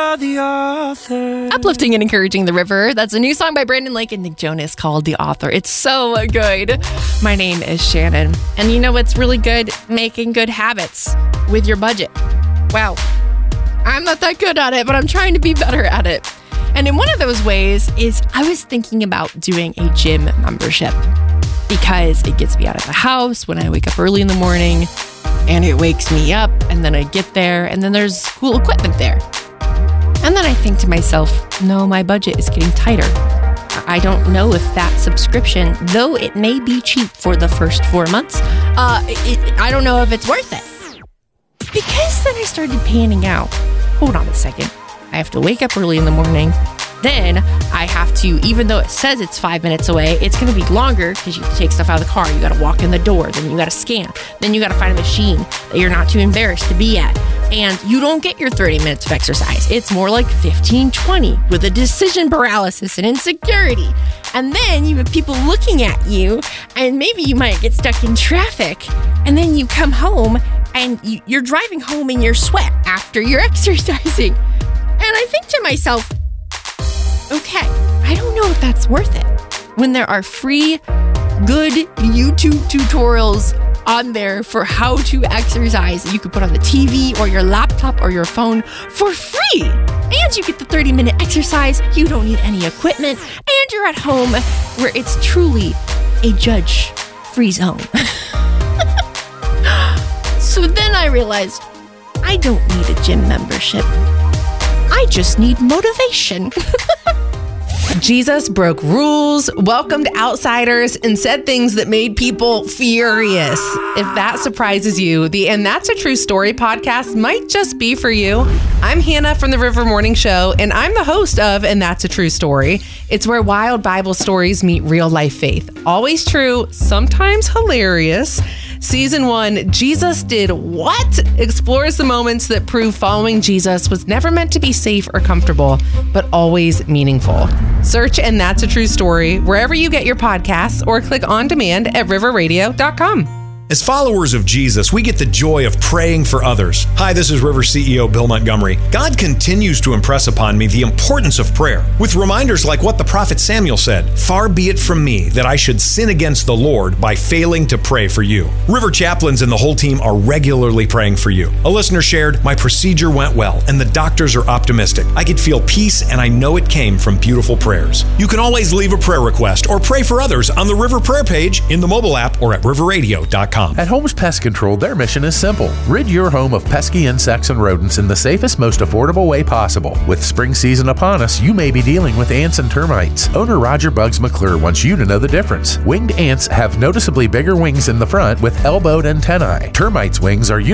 are the author. Uplifting and encouraging the river. That's a new song by Brandon Lake and Nick Jonas called The Author. It's so good. My name is Shannon. And you know what's really good? Making good habits with your budget. Wow. I'm not that good at it, but I'm trying to be better at it. And in one of those ways is I was thinking about doing a gym membership because it gets me out of the house when I wake up early in the morning and it wakes me up, and then I get there and then there's cool equipment there. And then I think to myself, no, my budget is getting tighter. I don't know if that subscription, though it may be cheap for the first 4 months, I don't know if it's worth it. Because then I started panning out. Hold on a second. I have to wake up early in the morning. Then I have to, even though it says it's 5 minutes away, it's going to be longer because you have to take stuff out of the car. You got to walk in the door. Then you got to scan. Then you got to find a machine that you're not too embarrassed to be at. And you don't get your 30 minutes of exercise. It's more like 15, 20 with a decision paralysis and insecurity. And then you have people looking at you, and maybe you might get stuck in traffic. And then you come home and you're driving home in your sweat after you're exercising. And I think to myself, okay, I don't know if that's worth it. When there are free, good YouTube tutorials on there for how to exercise that you could put on the TV or your laptop or your phone for free. And you get the 30-minute exercise. You don't need any equipment. And you're at home where it's truly a judge-free zone. So then I realized I don't need a gym membership. I just need motivation. Jesus broke rules, welcomed outsiders, and said things that made people furious. If that surprises you, the And That's a True Story podcast might just be for you. I'm Hannah from the River Morning Show, and I'm the host of And That's a True Story. It's where wild Bible stories meet real life faith. Always true, sometimes hilarious. Season 1, Jesus Did What? Explores the moments that prove following Jesus was never meant to be safe or comfortable, but always meaningful. Search And That's a True Story wherever you get your podcasts or click on demand at riverradio.com. As followers of Jesus, we get the joy of praying for others. Hi, this is River CEO Bill Montgomery. God continues to impress upon me the importance of prayer, with reminders like what the prophet Samuel said, "Far be it from me that I should sin against the Lord by failing to pray for you." River chaplains and the whole team are regularly praying for you. A listener shared, "My procedure went well, and the doctors are optimistic. I could feel peace, and I know it came from beautiful prayers." You can always leave a prayer request or pray for others on the River Prayer page, in the mobile app, or at riverradio.com. At Holmes Pest Control, their mission is simple. Rid your home of pesky insects and rodents in the safest, most affordable way possible. With spring season upon us, you may be dealing with ants and termites. Owner Roger Bugs McClure wants you to know the difference. Winged ants have noticeably bigger wings in the front with elbowed antennae. Termites' wings are